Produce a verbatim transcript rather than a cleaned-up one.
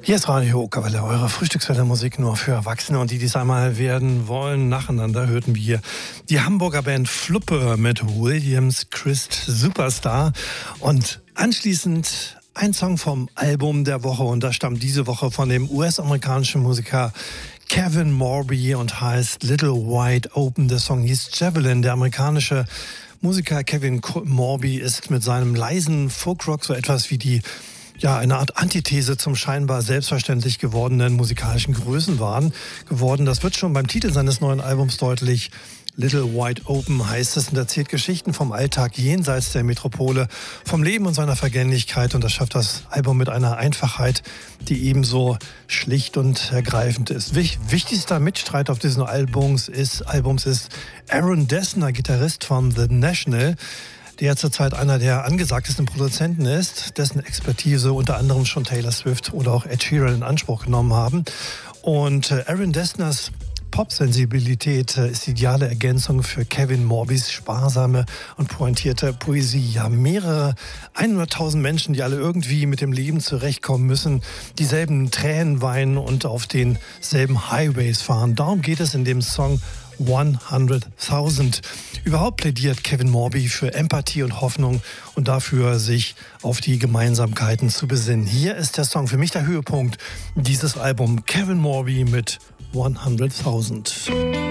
Hier ist Radio Okawelle, eure Frühstückswelle-Musik nur für Erwachsene und die, die es einmal werden wollen. Nacheinander hörten wir die Hamburger Band Fluppe mit Williams Christ Superstar und anschließend ein Song vom Album der Woche und das stammt diese Woche von dem U S-amerikanischen Musiker Kevin Morby und heißt Little Wide Open. Der Song hieß Javelin. Der amerikanische Musiker Kevin Morby ist mit seinem leisen Folkrock so etwas wie die ja, eine Art Antithese zum scheinbar selbstverständlich gewordenen musikalischen Größenwahn geworden. Das wird schon beim Titel seines neuen Albums deutlich. Little Wide Open heißt es und erzählt Geschichten vom Alltag jenseits der Metropole, vom Leben und seiner Vergänglichkeit. Und das schafft das Album mit einer Einfachheit, die ebenso schlicht und ergreifend ist. Wichtigster Mitstreiter auf diesem Albums ist, Albums ist Aaron Dessner, Gitarrist von The National, der zurzeit einer der angesagtesten Produzenten ist, dessen Expertise unter anderem schon Taylor Swift oder auch Ed Sheeran in Anspruch genommen haben. Und Aaron Dessners Pop-Sensibilität ist die ideale Ergänzung für Kevin Morbys sparsame und pointierte Poesie. Ja, mehrere hunderttausend Menschen, die alle irgendwie mit dem Leben zurechtkommen müssen, dieselben Tränen weinen und auf denselben Highways fahren. Darum geht es in dem Song hunderttausend. Überhaupt plädiert Kevin Morby für Empathie und Hoffnung und dafür, sich auf die Gemeinsamkeiten zu besinnen. Hier ist der Song, für mich der Höhepunkt dieses Albums. Kevin Morby mit hunderttausend.